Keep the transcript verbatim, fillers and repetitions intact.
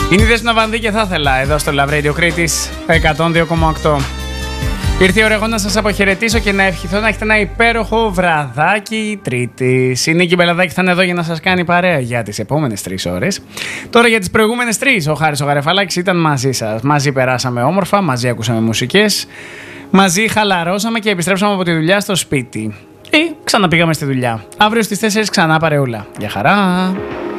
Είναι η Δέσποινα Βανδύ και θα ήθελα εδώ στο Love Radio Κρήτης εκατόν δύο κόμμα οκτώ. Ήρθε η ώρα εγώ να σας αποχαιρετήσω και να ευχηθώ να έχετε ένα υπέροχο βραδάκι Τρίτης. Η Νίκη Μπελαδάκη θα είναι εδώ για να σας κάνει παρέα για τις επόμενες τρεις ώρες. Τώρα για τις προηγούμενες τρεις, ο Χάρης ο Γαρεφαλάκης ήταν μαζί σας. Μαζί περάσαμε όμορφα, μαζί ακούσαμε μουσικές, μαζί χαλαρώσαμε και επιστρέψαμε από τη δουλειά στο σπίτι. Ή ξαναπήγαμε στη δουλειά. Αύριο στις τέσσερις ξανά παρεούλα. Γεια χαρά!